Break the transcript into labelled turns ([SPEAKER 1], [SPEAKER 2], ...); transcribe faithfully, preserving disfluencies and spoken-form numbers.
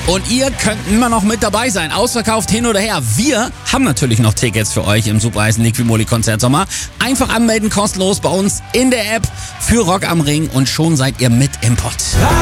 [SPEAKER 1] Und ihr könnt immer noch mit dabei sein. Ausverkauft hin oder her. Wir haben natürlich noch Tickets für euch im Supereisen Liquimoli Konzertsommer. Einfach anmelden, kostenlos bei uns in der App für Rock am Ring und schon seid ihr mit im Pott.